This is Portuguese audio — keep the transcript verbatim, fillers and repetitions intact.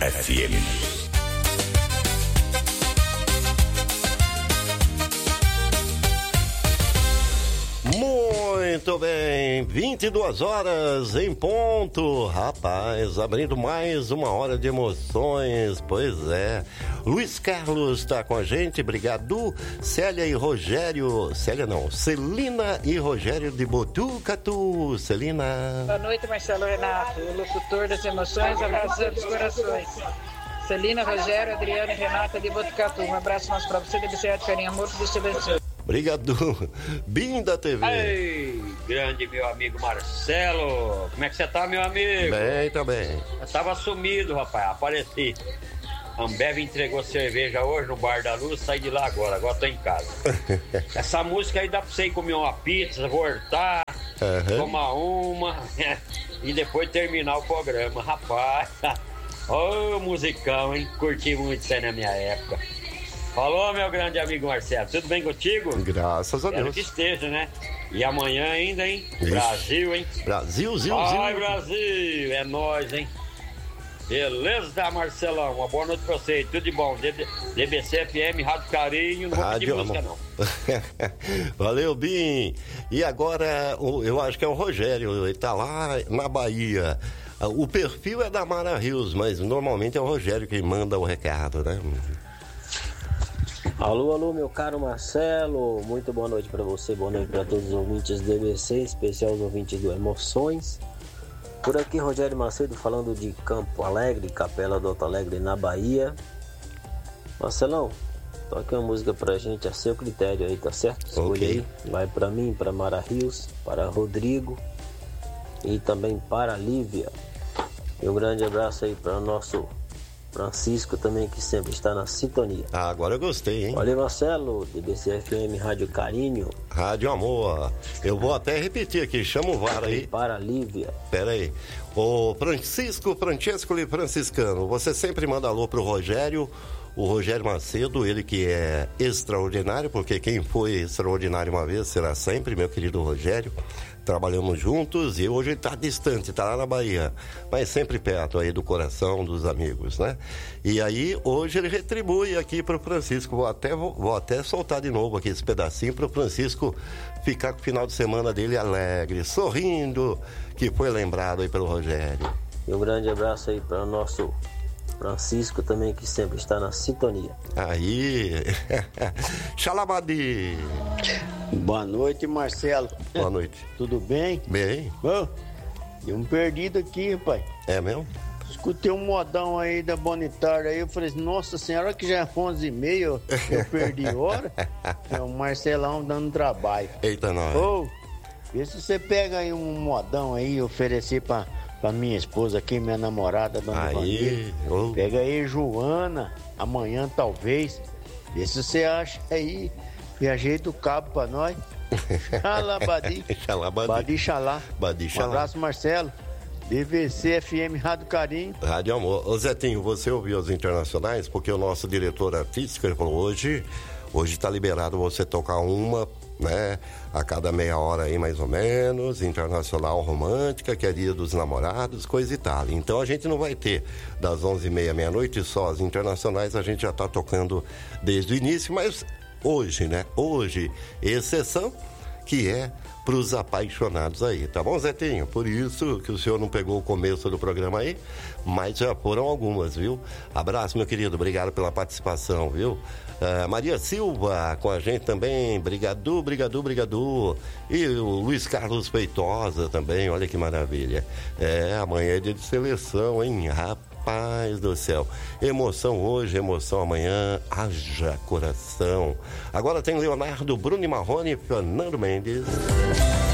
F M. Muito bem, vinte e duas horas em ponto, rapaz, abrindo mais uma hora de emoções, pois é. Luiz Carlos está com a gente, obrigado. Célia e Rogério, Célia não, Celina e Rogério de Botucatu. Celina. Boa noite, Marcelo Renato, o locutor das emoções, abraçando os corações. Celina, Rogério, Adriana e Renata de Botucatu. Um abraço nosso para você, deve ser de carinho, amor, que Deus te abençoe. Obrigado. Bim da T V. Ei, grande meu amigo Marcelo. Como é que você tá, meu amigo? Bem, tá bem. Eu tava sumido, rapaz. Apareci. Ambev entregou cerveja hoje no Bar da Luz. Saí de lá agora. Agora tô em casa. Essa música aí dá pra você ir comer uma pizza, voltar, uhum. tomar uma e depois terminar o programa. Rapaz, ô oh, musicão, hein? Curti muito isso aí na minha época. Falou, meu grande amigo Marcelo, tudo bem contigo? Graças a Deus. Quero que esteja, né? E amanhã ainda, hein? Isso. Brasil, hein? Brasil, Zil, Ai, Zil. Brasil, é nóis, hein? Beleza, Marcelão, uma boa noite pra você, tudo de bom. D B C F M, Rádio Carinho, não vou pedir música, não. Valeu, Bim. E agora, eu acho que é o Rogério, ele tá lá na Bahia. O perfil é da Mara Rios, mas normalmente é o Rogério quem manda o recado, né? Alô, alô, meu caro Marcelo, muito boa noite para você, boa noite para todos os ouvintes do D B C, em especial os ouvintes do Emoções. Por aqui, Rogério Macedo falando de Campo Alegre, Capela do Alto Alegre, na Bahia. Marcelão, toque uma música pra gente a seu critério aí, tá certo? Escolha okay. aí, vai para mim, para Mara Rios, para Rodrigo e também para Lívia. E um grande abraço aí para o nosso Francisco também, que sempre está na sintonia. Ah, agora eu gostei, hein? Olha, Marcelo, D B C F M, Rádio Carinho. Rádio Amor. Eu vou até repetir aqui, chama o V A R aí. Para Lívia. Pera aí. O Francisco, Francesco e Franciscano, você sempre manda alô pro Rogério, o Rogério Macedo, ele que é extraordinário, porque quem foi extraordinário uma vez será sempre, meu querido Rogério. Trabalhamos juntos e hoje ele está distante, está lá na Bahia, mas sempre perto aí do coração dos amigos, né? E aí hoje ele retribui aqui para o Francisco, vou até, vou, vou até soltar de novo aqui esse pedacinho para o Francisco ficar com o final de semana dele alegre, sorrindo, que foi lembrado aí pelo Rogério. E um grande abraço aí para o nosso Francisco também, que sempre está na sintonia. Aí, Xalabadi. Boa noite, Marcelo. Boa noite. Tudo bem? Bem. Bom, deu um perdido aqui, rapaz. É mesmo? Escutei um modão aí da Bonitária aí, eu falei assim, nossa senhora, que já é onze e meia, eu, eu perdi hora. É o Marcelão dando trabalho. Eita, nós. Ô, vê se você pega aí um modão aí e oferecer pra, pra minha esposa aqui, minha namorada, dona Vanilla. Oh. Pega aí, Joana, amanhã talvez. Vê se você acha aí e ajeita o cabo pra nós. Xalabadi. Xalabadi. Badi xalá. Badi xalá. Um abraço, Marcelo. D V C F M, Rádio Carinho. Rádio Amor. Ô Zetinho, você ouviu os internacionais? Porque o nosso diretor artístico, ele falou, hoje, hoje tá liberado você tocar uma, né, a cada meia hora aí mais ou menos, internacional romântica, que é dia dos namorados, coisa e tal. Então a gente não vai ter das onze e meia, meia-noite só as internacionais, a gente já tá tocando desde o início, mas hoje, né, hoje, exceção que é pros apaixonados aí, tá bom, Zetinho? Por isso que o senhor não pegou o começo do programa aí, mas já foram algumas, viu? Abraço, meu querido, obrigado pela participação, viu? Uh, Maria Silva com a gente também, brigadu, brigadu, brigadu. E o Luiz Carlos Feitosa também, olha que maravilha. É, amanhã é dia de seleção, hein? Rapaz do céu. Emoção hoje, emoção amanhã, haja coração. Agora tem Leonardo, Bruno Marrone e Fernando Mendes.